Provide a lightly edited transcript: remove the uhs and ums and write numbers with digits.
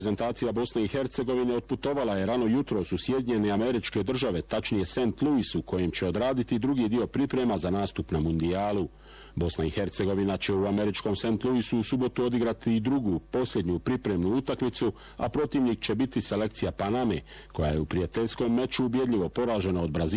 Reprezentacija Bosne i Hercegovine otputovala je rano jutros u Sjedinjene Američke Države, tačnije St. Louis, u kojem će odraditi drugi dio priprema za nastup na mundijalu. Bosna i Hercegovina će u američkom St. Louisu u subotu odigrati i drugu, posljednju pripremnu utakmicu, a protivnik će biti selekcija Paname, koja je u prijateljskom meču ubjedljivo poražena od Brazila